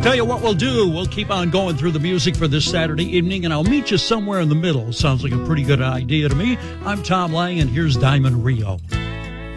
Tell you what we'll do. We'll keep on going through the music for this Saturday evening, and I'll meet you somewhere in the middle. Sounds like a pretty good idea to me. I'm Tom Lang, and here's Diamond Rio.